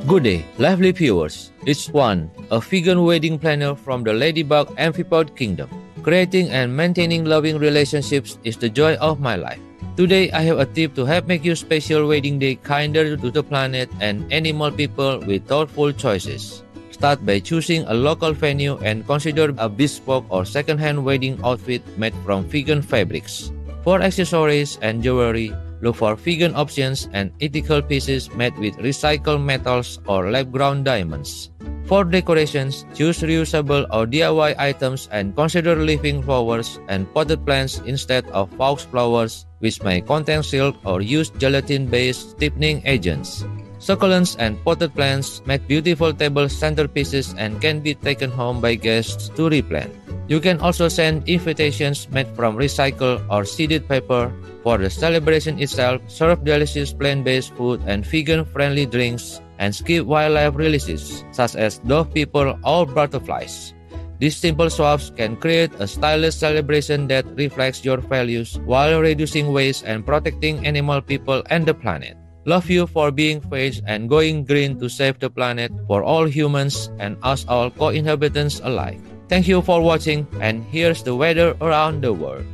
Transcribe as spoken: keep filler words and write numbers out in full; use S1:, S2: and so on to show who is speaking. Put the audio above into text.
S1: Good day, lively viewers. It's One, a vegan wedding planner from the Ladybug Amphipod Kingdom. Creating and maintaining loving relationships is the joy of my life. Today, I have a tip to help make your special wedding day kinder to the planet and animal people with thoughtful choices. Start by choosing a local venue and consider a bespoke or second-hand wedding outfit made from vegan fabrics. For accessories and jewelry, look for vegan options and ethical pieces made with recycled metals or lab-grown diamonds. For decorations, choose reusable or D I Y items and consider leafing flowers and potted plants instead of faux flowers, which may contain silk or use gelatin-based stiffening agents. Succulents and potted plants make beautiful table centerpieces and can be taken home by guests to replant. You can also send invitations made from recycled or seeded paper. For the celebration itself, serve delicious plant-based food and vegan-friendly drinks, and skip wildlife releases such as dove people or butterflies. These simple swaps can create a stylish celebration that reflects your values while reducing waste and protecting animal people and the planet. Love you for being veg and going green to save the planet for all humans and us all co-inhabitants alike. Thank you for watching, and here's the weather around the world.